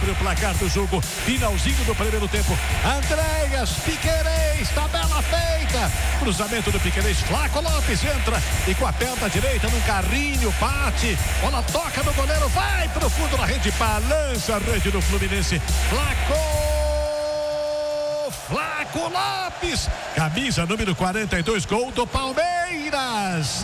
abre o placar do jogo. Finalzinho do primeiro tempo. Andréas Piquerez, tabela feita. Cruzamento do Piquerez, Flaco Lopes entra e com a perna direita num carrinho, bate. Bola toca no goleiro, vai pro fundo da rede, balança a rede do Fluminense. Flaco Lopes, camisa número 42, gol do Palmeiras.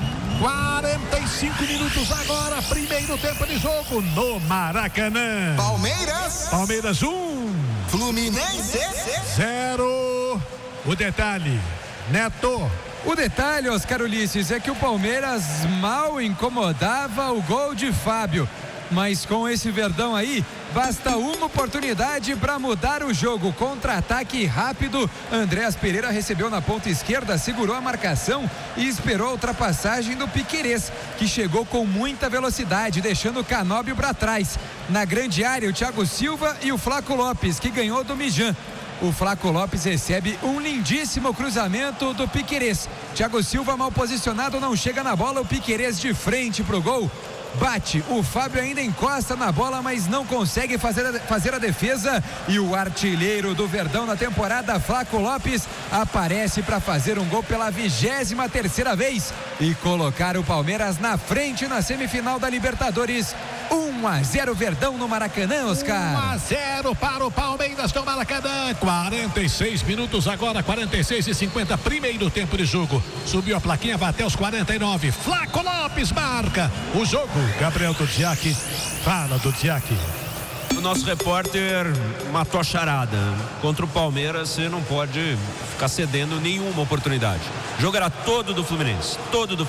45 minutos agora, primeiro tempo de jogo no Maracanã. Palmeiras 1, Fluminense 0. O detalhe, Neto. O detalhe, Oscar Ulisses, é que o Palmeiras mal incomodava o gol de Fábio. Mas com esse Verdão aí, basta uma oportunidade para mudar o jogo. Contra-ataque rápido. Andréas Pereira recebeu na ponta esquerda, segurou a marcação e esperou a ultrapassagem do Piquerez, que chegou com muita velocidade, deixando o Canóbio para trás. Na grande área, o Thiago Silva e o Flaco Lopes, que ganhou do Mijan. O Flaco Lopes recebe um lindíssimo cruzamento do Piquerez. Thiago Silva mal posicionado, não chega na bola. O Piquerez de frente pro gol. Bate, o Fábio ainda encosta na bola, mas não consegue fazer a defesa. E o artilheiro do Verdão na temporada, Flaco Lopes, aparece para fazer um gol pela 23ª vez e colocar o Palmeiras na frente na semifinal da Libertadores. 1-0 Verdão no Maracanã, Oscar. 1-0 para o Palmeiras no Maracanã. 46 minutos agora, 46:50, primeiro tempo de jogo. Subiu a plaquinha, vai até os 49. Flaco Lopes marca o jogo. Gabriel Dudziak, fala Dudziak. O nosso repórter matou a charada. Contra o Palmeiras você não pode ficar cedendo nenhuma oportunidade. O jogo era todo do Fluminense.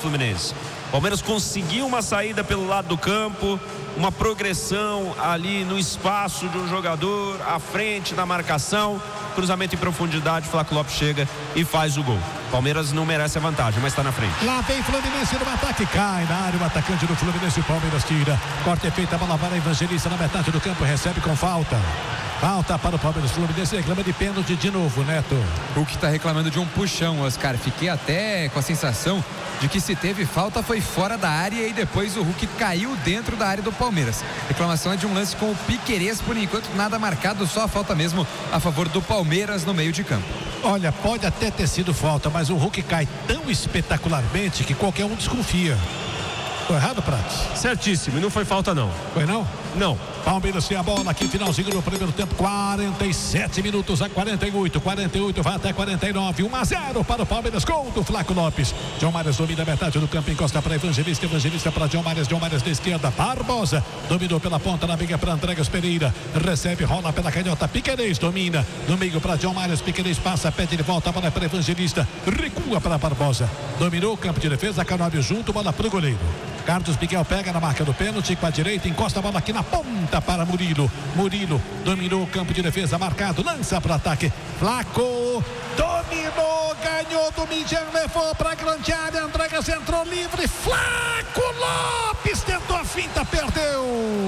O Palmeiras conseguiu uma saída pelo lado do campo, uma progressão ali no espaço de um jogador, à frente da marcação, cruzamento em profundidade, Flaco Lopes chega e faz o gol. Palmeiras não merece a vantagem, mas está na frente. Lá vem Fluminense no ataque, cai na área o atacante do Fluminense, o Palmeiras tira. Corte é feito, a bola vai na Evangelista na metade do campo, recebe com falta. Falta para o Palmeiras. Fluminense reclama de pênalti de novo, Neto. O que está reclamando de um puxão, Oscar. Fiquei até com a sensação de que se teve falta foi fora da área e depois o Hulk caiu dentro da área do Palmeiras. Reclamação é de um lance com o Piquerez, por enquanto nada marcado, só a falta mesmo a favor do Palmeiras no meio de campo. Olha, pode até ter sido falta, mas o Hulk cai tão espetacularmente que qualquer um desconfia. Tô errado, Prates? Certíssimo, e não foi falta não. Foi não? Não. Palmeiras tem a bola aqui, finalzinho do primeiro tempo, 47 minutos a 48 vai até 49, 1-0 para o Palmeiras, gol do Flaco Lopes. John Marias domina a metade do campo, encosta para Evangelista para John Marias da esquerda, Barbosa, dominou pela ponta, na briga para Andréas Pereira, recebe, rola pela canhota, Piquerez domina, no meio para John Marias, Piquerez passa, pede de volta, a bola é para Evangelista, recua para Barbosa, dominou o campo de defesa, Canóbio junto, bola para o goleiro. Carlos Miguel pega na marca do pênalti com a direita, encosta a bola aqui na ponta para Murilo. Murilo dominou o campo de defesa, marcado, lança para o ataque. Flaco dominou, ganhou do Mijan, levou para a grande área, Andréas entrou livre. Flaco Lopes tentou a finta, perdeu.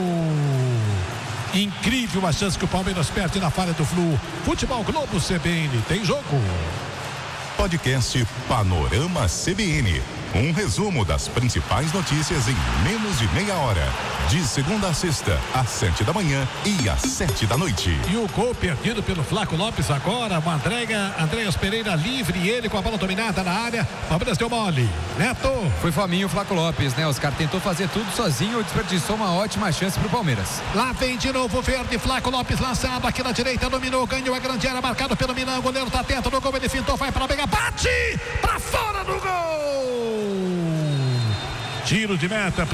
Incrível a chance que o Palmeiras perde na falha do Flu. Futebol Globo CBN, tem jogo. Podcast Panorama CBN. Um resumo das principais notícias em menos de meia hora. De segunda a sexta, às 7 da manhã e às 7 da noite. E o gol perdido pelo Flaco Lopes agora. Uma Andréas Pereira livre e ele com a bola dominada na área. Palmeiras deu mole. Neto. Foi faminho o Flaco Lopes, né? Oscar tentou fazer tudo sozinho, desperdiçou uma ótima chance pro Palmeiras. Lá vem de novo o verde. Flaco Lopes lançado aqui na direita. Dominou, ganhou a grande área, marcado pelo Milan. O goleiro tá atento no gol. Ele fintou, vai para a briga. Bate pra fora do gol. Tiro de meta.